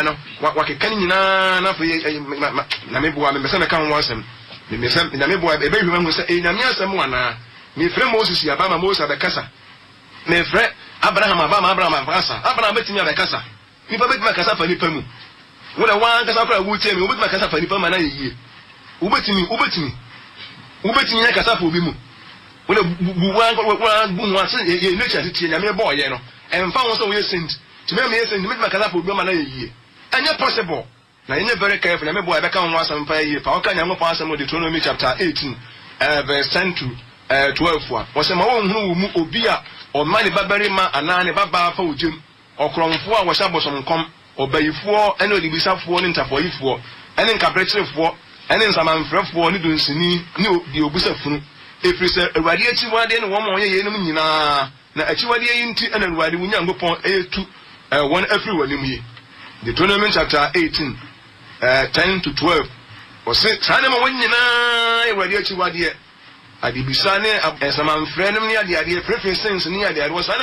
no wakeka nyina na fo na meboa me se me kan ho asem me se na meboa e be hwema mu se nyame asem wana me frɛ Moses ya ba ma Moses abekasa me frɛ Abraham aba ma Abraham abekasa Abraham betimi abekasa mi ba betimi akasa fa nipa mu wo na wan kasa fra wo tie me wo betimi akasa fa nipa ma na yeye wo betimi akasa fa obi mu wo na buwan bu ho ase ye nature tie nyame bo ye no emfa wo so wo ye saint to me ye saint betimi akasa fa obi ma na yeye anya possible na you very careful nyame bo abeka ho asam fa yeye fa wo ka nyame po asam Deuteronomy chapter 18 verse 10 to 12 wa se ma wo hunu wo mu obi a o mani babari ma anane baba fa ojem okromfo a wo sha bosom kom obayifo ene odibisafo ne ntafoyifo ene nkabrecherefo ene nsamanfrefo ne donsini ne di obusafunu efrise awade achiwade ne wo mo ye yenum nyina na achiwade yi nti ene awade wunya ngopon etu won afri wanim yi Deuteronomy chapter 18 10 to 12 o se sane ma wonyina awade achiwade adibisa ne nsamanfre ne ade preferences ne ade